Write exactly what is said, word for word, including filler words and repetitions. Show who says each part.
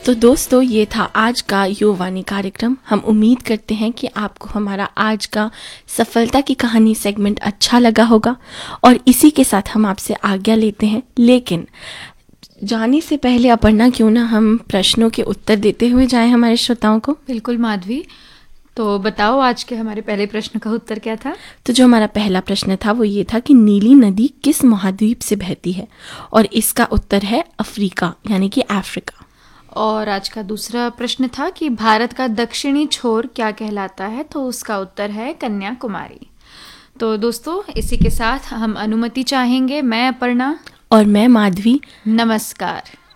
Speaker 1: तो दोस्तों, ये था आज का युवानी कार्यक्रम। हम उम्मीद करते हैं कि आपको हमारा आज का सफलता की कहानी सेगमेंट अच्छा लगा होगा और इसी के साथ हम आपसे आज्ञा लेते हैं। लेकिन जाने से पहले अपर्णा, क्यों ना हम प्रश्नों के उत्तर देते हुए जाएं हमारे श्रोताओं को।
Speaker 2: बिल्कुल माधवी, तो बताओ आज के हमारे पहले प्रश्न का उत्तर क्या था।
Speaker 1: तो जो हमारा पहला प्रश्न था वो ये था कि नीली नदी किस महाद्वीप से बहती है, और इसका उत्तर है अफ्रीका यानी कि अफ्रीका।
Speaker 2: और आज का दूसरा प्रश्न था कि भारत का दक्षिणी छोर क्या कहलाता है, तो उसका उत्तर है कन्याकुमारी। तो दोस्तों, इसी के साथ हम अनुमति चाहेंगे। मैं अपर्णा
Speaker 1: और मैं माधवी।
Speaker 2: नमस्कार।